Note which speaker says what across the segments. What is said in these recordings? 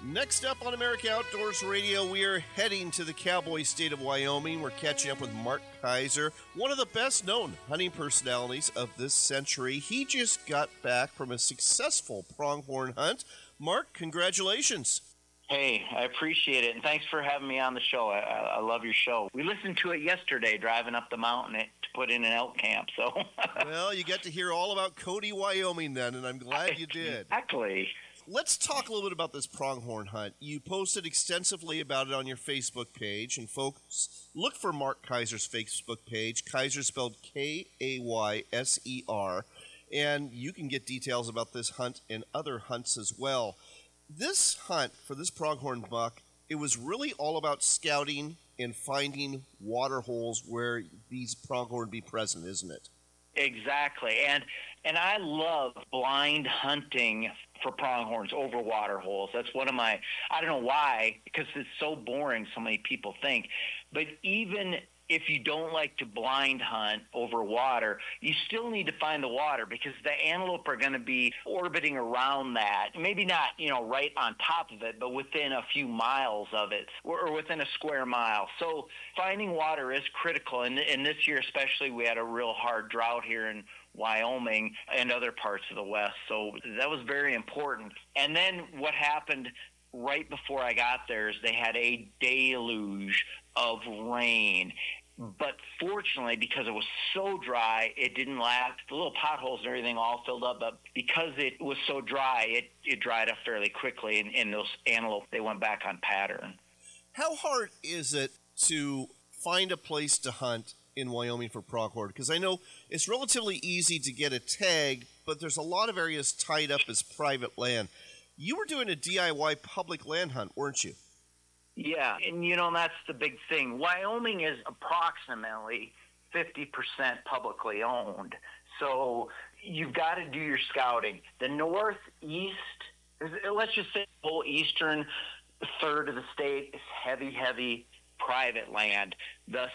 Speaker 1: Next up on America Outdoors Radio, we are heading to the cowboy state of Wyoming. We're catching up with Mark Kaiser, one of the best-known hunting personalities of this century. He just got back from a successful pronghorn hunt. Mark, congratulations.
Speaker 2: Hey, I appreciate it, and thanks for having me on the show. I love your show. We listened to it yesterday driving up the mountain to put in an elk camp. So,
Speaker 1: well, you got to hear all about Cody, Wyoming then, and I'm glad you did.
Speaker 2: Exactly.
Speaker 1: Let's talk a little bit about this pronghorn hunt. You posted extensively about it on your Facebook page, and folks, look for Mark Kaiser's Facebook page. Kaiser spelled Kayser, and you can get details about this hunt and other hunts as well. This hunt for this pronghorn buck, it was really all about scouting and finding water holes where these pronghorn be present, isn't it?
Speaker 2: Exactly, and I love blind hunting for pronghorns over water holes. That's one of my, I don't know why, because it's so boring, so many people think, but even if you don't like to blind hunt over water, you still need to find the water because the antelope are going to be orbiting around that. Maybe not, right on top of it, but within a few miles of it or within a square mile. So finding water is critical. And this year especially, we had a real hard drought here in Wyoming and other parts of the West. So that was very important. And then what happened right before I got there is they had a deluge of rain. But fortunately, because it was so dry, it didn't last. The little potholes and everything all filled up, but because it was so dry, it dried up fairly quickly, and those antelope, they went back on pattern.
Speaker 1: How hard is it to find a place to hunt in Wyoming for pronghorn? Because I know it's relatively easy to get a tag, but there's a lot of areas tied up as private land. You were doing a DIY public land hunt, weren't you?
Speaker 2: Yeah, and that's the big thing. Wyoming is approximately 50% publicly owned. So you've got to do your scouting. The northeast, let's just say the whole eastern third of the state is heavy private land. The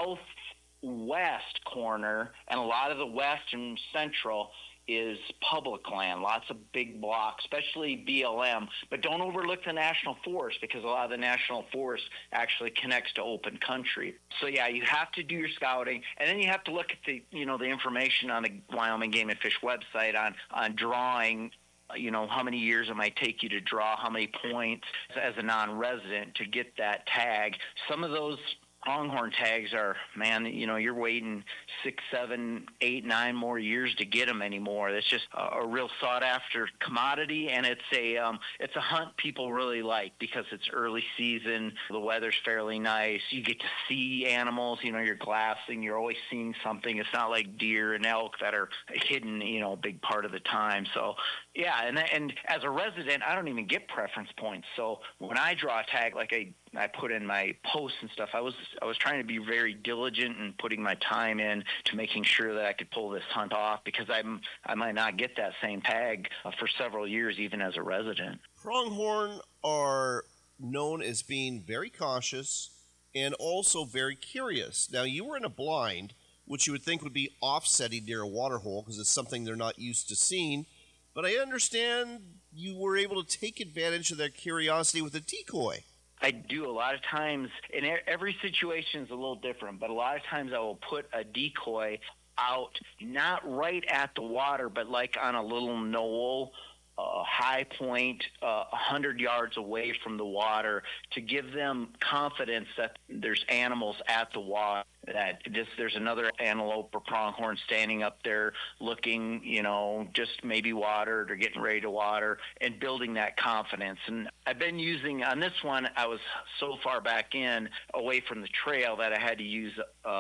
Speaker 2: southwest corner and a lot of the west and central is public land, lots of big blocks, especially BLM. But don't overlook the National Forest because a lot of the National Forest actually connects to open country. So yeah, you have to do your scouting, and then you have to look at the the information on the Wyoming Game and Fish website on drawing. How many years it might take you to draw, how many points as a non-resident to get that tag. Some of those pronghorn tags are, you're waiting 6, 7, 8, 9 more years to get them anymore. It's just a real sought-after commodity, and it's a hunt people really like because it's early season. The weather's fairly nice. You get to see animals. You're glassing. You're always seeing something. It's not like deer and elk that are hidden, a big part of the time. So, yeah, and as a resident, I don't even get preference points. So when I draw a tag, like I put in my posts and stuff, I was trying to be very diligent and putting my time in to making sure that I could pull this hunt off because I might not get that same tag for several years even as a resident.
Speaker 1: Pronghorn are known as being very cautious and also very curious. Now, you were in a blind, which you would think would be offsetting near a water hole because it's something they're not used to seeing, but I understand you were able to take advantage of their curiosity with a decoy.
Speaker 2: I do a lot of times, and every situation is a little different, but a lot of times I will put a decoy out, not right at the water, but like on a little knoll, high point, 100 yards away from the water to give them confidence that there's animals at the water, that there's another antelope or pronghorn standing up there looking, just maybe watered or getting ready to water, and building that confidence. And I've been using, on this one, I was so far back in, away from the trail, that I had to use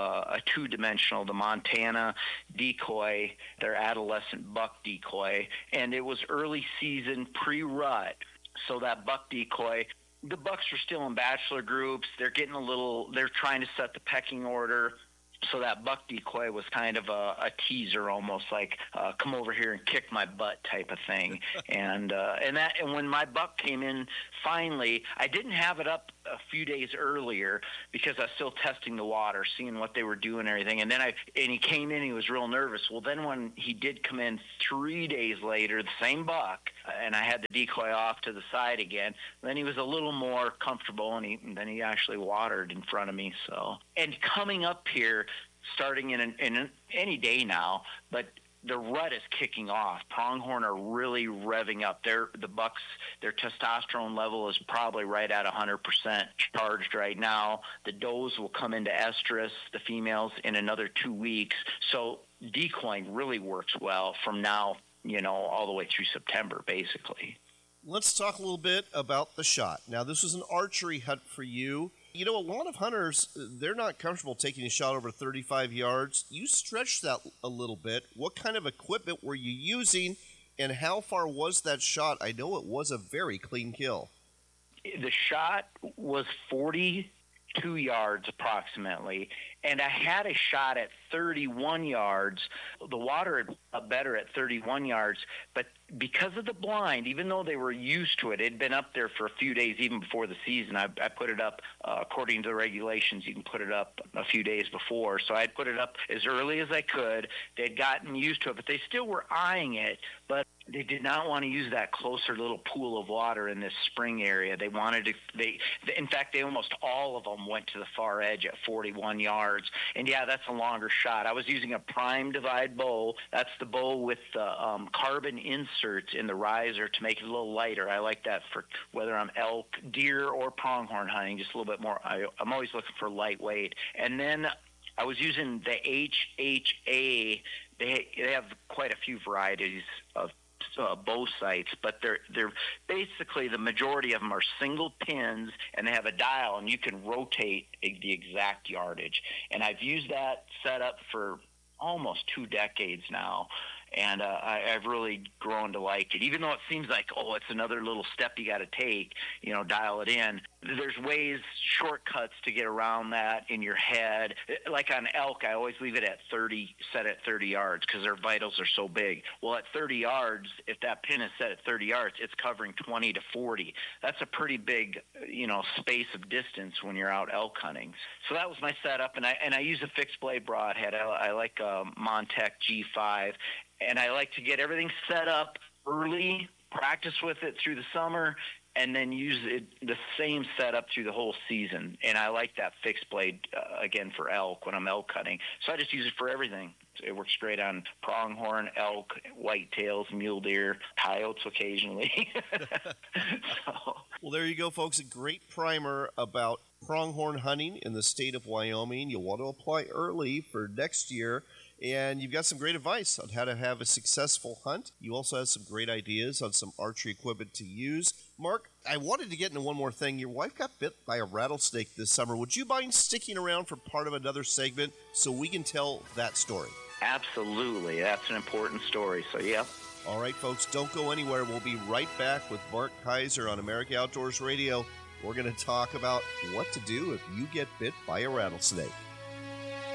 Speaker 2: a two-dimensional, the Montana decoy, their adolescent buck decoy, and it was early season pre-rut. So that buck decoy, the bucks are still in bachelor groups. They're getting they're trying to set the pecking order. So that buck decoy was kind of a teaser, almost like come over here and kick my butt type of thing. and when my buck came in finally, I didn't have it up a few days earlier because I was still testing the water, seeing what they were doing and everything. And then he came in, he was real nervous. Well, then when he did come in 3 days later, the same buck, and I had the decoy off to the side again, then he was a little more comfortable, and then he actually watered in front of me. So, and coming up here, starting in any day now, but the rut is kicking off. Pronghorn are really revving up. The bucks, their testosterone level is probably right at 100% charged right now. The does will come into estrus, the females, in another 2 weeks. So decoying really works well from now, all the way through September, basically.
Speaker 1: Let's talk a little bit about the shot. Now, this was an archery hunt for you. A lot of hunters, they're not comfortable taking a shot over 35 yards. You stretched that a little bit. What kind of equipment were you using, and how far was that shot? I know it was a very clean kill.
Speaker 2: The shot was 42 yards approximately, and I had a shot at 31 yards. The water had better at 31 yards, but because of the blind, even though they were used to it, it had been up there for a few days even before the season. I put it up, according to the regulations, you can put it up a few days before. So I'd put it up as early as I could. They'd gotten used to it, but they still were eyeing it, but they did not want to use that closer little pool of water in this spring area. They wanted to, in fact, they almost all of them went to the far edge at 41 yards. And yeah, that's a longer shot. I was using a prime divide bow. That's the bow with the carbon inserts in the riser to make it a little lighter. I like that for whether I'm elk, deer, or pronghorn hunting, just a little bit more. I'm always looking for lightweight. And then I was using the HHA. They have quite a few varieties of bow sights, but they're basically, the majority of them are single pins, and they have a dial, and you can rotate the exact yardage. And I've used that setup for almost 2 decades now, and I've really grown to like it. Even though it seems like, it's another little step you got to take, dial it in. There's ways, shortcuts to get around that in your head. Like on elk, I always leave it at 30, set at 30 yards because their vitals are so big. Well, at 30 yards, if that pin is set at 30 yards, it's covering 20 to 40. That's a pretty big, space of distance when you're out elk hunting. So that was my setup, and I use a fixed blade broadhead. I like a Montec G5, and I like to get everything set up early, practice with it through the summer, and then use the same setup through the whole season. And I like that fixed blade, again, for elk when I'm elk hunting. So I just use it for everything. It works great on pronghorn, elk, whitetails, mule deer, coyotes occasionally.
Speaker 1: Well, there you go, folks. A great primer about pronghorn hunting in the state of Wyoming. You'll want to apply early for next year. And you've got some great advice on how to have a successful hunt. You also have some great ideas on some archery equipment to use. Mark, I wanted to get into one more thing. Your wife got bit by a rattlesnake this summer. Would you mind sticking around for part of another segment so we can tell that story?
Speaker 2: Absolutely. That's an important story. So, yeah.
Speaker 1: All right, folks, don't go anywhere. We'll be right back with Mark Kaiser on America Outdoors Radio. We're going to talk about what to do if you get bit by a rattlesnake.